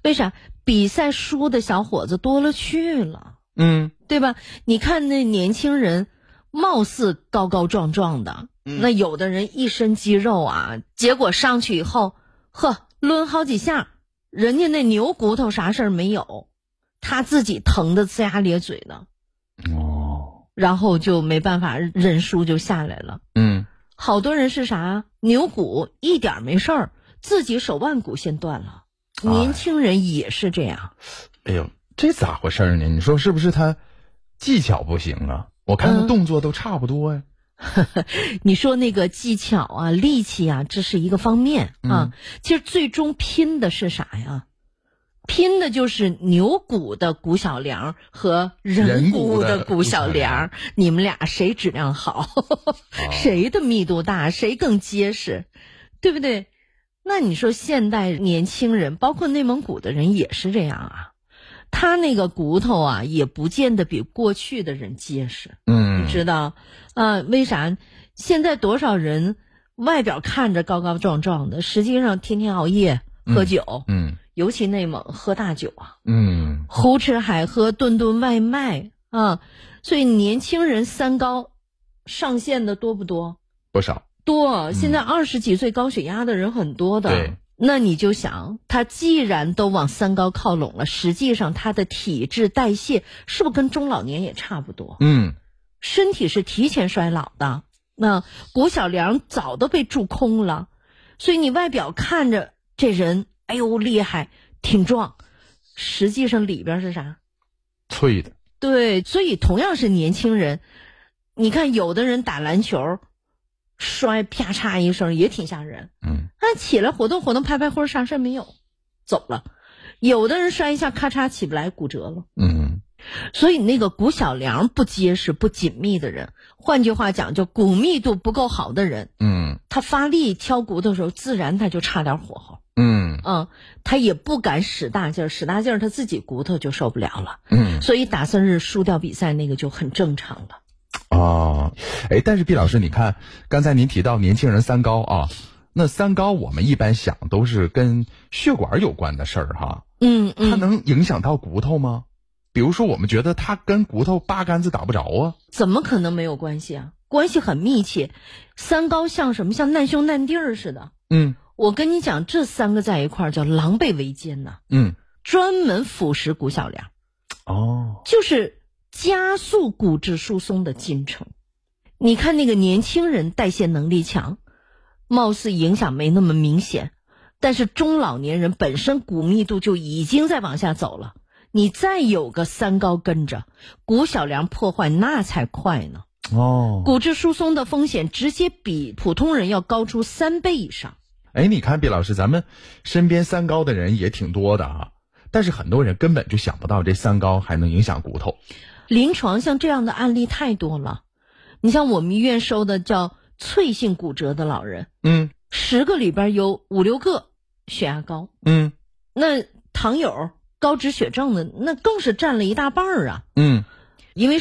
为啥？比赛输的小伙子多了去了，对吧？你看那年轻人，貌似高高壮壮的，那有的人一身肌肉啊，结果上去以后，抡好几下，人家那牛骨头啥事儿没有，他自己疼得龇牙咧嘴的，然后就没办法认输就下来了。好多人是啥？牛骨一点没事儿，自己手腕骨先断了。年轻人也是这样。 哎呦，这咋回事呢？你说是不是他技巧不行啊？我看他动作都差不多呀。 你说那个技巧啊、力气啊，这是一个方面啊。其实最终拼的是啥呀？拼的就是牛骨的骨小梁和人骨的骨小梁，你们俩谁质量好，谁的密度大，谁更结实，对不对？那你说现代年轻人，包括内蒙古的人也是这样啊，他那个骨头啊，也不见得比过去的人结实。你知道为啥？现在多少人外表看着高高壮壮的，实际上天天熬夜喝酒，尤其内蒙喝大酒啊，胡吃海喝，顿顿外卖啊，所以年轻人三高上线的多不多？ 不少。 多，现在20几岁高血压的人很多的。 对， 那你就想，他既然都往三高靠拢了，实际上他的体质代谢是不是跟中老年也差不多？身体是提前衰老的，那骨小梁早都被蛀空了，所以你外表看着这人，哎呦厉害，挺壮，实际上里边是啥？ 脆的。 对，所以同样是年轻人，你看有的人打篮球摔啪嚓一声也挺吓人，他起来活动活动拍拍灰啥事没有，走了。有的人摔一下咔嚓起不来骨折了，所以那个骨小梁不结实不紧密的人，换句话讲就骨密度不够好的人，他发力挑骨头的时候自然他就差点火候，他也不敢使大劲儿，使大劲儿他自己骨头就受不了了，所以打算是输掉比赛那个就很正常了。 但是毕老师，你看刚才您提到年轻人三高啊，那三高我们一般想都是跟血管有关的事儿哈，它能影响到骨头吗？比如说我们觉得它跟骨头八竿子打不着啊， 怎么可能没有关系啊？关系很密切。三高像什么？像难兄难弟儿似的。我跟你讲，这三个在一块儿叫狼狈为奸呐。专门腐蚀骨小梁。就是加速骨质疏松的进程。你看那个年轻人代谢能力强，貌似影响没那么明显，但是中老年人本身骨密度就已经在往下走了，你再有个三高跟着，骨小梁破坏那才快呢。骨质疏松的风险直接比普通人要高出3倍以上。 你看毕老师，咱们身边三高的人也挺多的啊，但是很多人根本就想不到这三高还能影响骨头。 临床像这样的案例太多了，你像我们医院收的叫脆性骨折的老人，10个里边有5、6个血压高，那糖友高脂血症的那更是占了一大半啊，因为